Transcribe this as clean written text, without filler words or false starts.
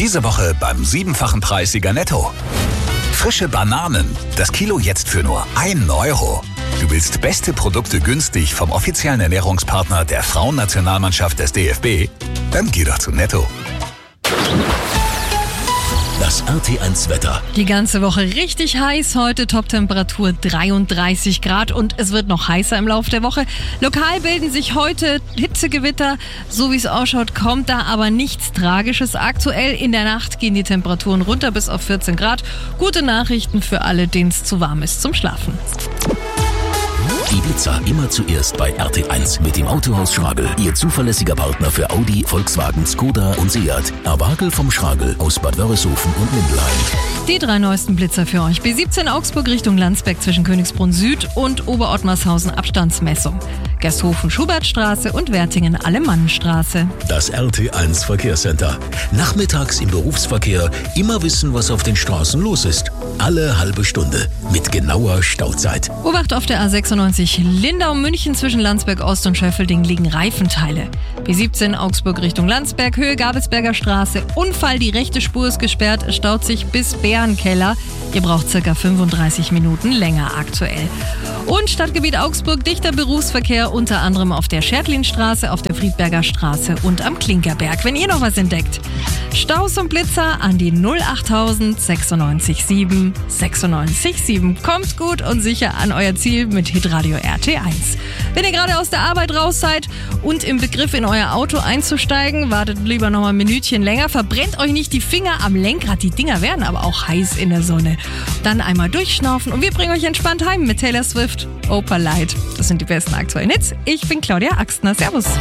Diese Woche beim 7-fachen Preis Sieger Netto. Frische Bananen, das Kilo jetzt für nur 1 Euro. Du willst beste Produkte günstig vom offiziellen Ernährungspartner der Frauennationalmannschaft des DFB? Dann geh doch zu Netto. Das RT1 Wetter. Die ganze Woche richtig heiß. Heute Toptemperatur 33 Grad und es wird noch heißer im Laufe der Woche. Lokal bilden sich heute Hitzegewitter. So wie es ausschaut, kommt da aber nichts Tragisches. Aktuell in der Nacht gehen die Temperaturen runter bis auf 14 Grad. Gute Nachrichten für alle, denen es zu warm ist zum Schlafen. Die Blitzer immer zuerst bei RT1 mit dem Autohaus Schragel. Ihr zuverlässiger Partner für Audi, Volkswagen, Skoda und Seat. Erwagel vom Schragel aus Bad Wörishofen und Mindelheim. Die 3 neuesten Blitzer für euch. B17 Augsburg Richtung Landsberg zwischen Königsbrunn Süd und Oberottmarshausen Abstandsmessung. Gersthofen Schubertstraße und Wertingen Alemannenstraße. Das RT1 Verkehrscenter. Nachmittags im Berufsverkehr immer wissen, was auf den Straßen los ist. Alle halbe Stunde mit genauer Stauzeit. Obacht auf der A96 Lindau-München zwischen Landsberg Ost und Schöffelding liegen Reifenteile. B17 Augsburg Richtung Landsberg, Höhe Gabelsberger Straße. Unfall, die rechte Spur ist gesperrt, es staut sich bis Bärenkeller. Ihr braucht ca. 35 Minuten länger aktuell. Und Stadtgebiet Augsburg, dichter Berufsverkehr, unter anderem auf der Schertlinstraße, auf der Friedberger Straße und am Klinkerberg. Wenn ihr noch was entdeckt, Staus und Blitzer an die 08000 96 7 96 7. Kommt gut und sicher an euer Ziel mit Hitradio RT1. Wenn ihr gerade aus der Arbeit raus seid und im Begriff in euer Auto einzusteigen, wartet lieber noch mal ein Minütchen länger. Verbrennt euch nicht die Finger am Lenkrad. Die Dinger werden aber auch heiß in der Sonne. Dann einmal durchschnaufen und wir bringen euch entspannt heim mit Taylor Swift, Opalite. Das sind die besten aktuellen Hits. Ich bin Claudia Axtner. Servus.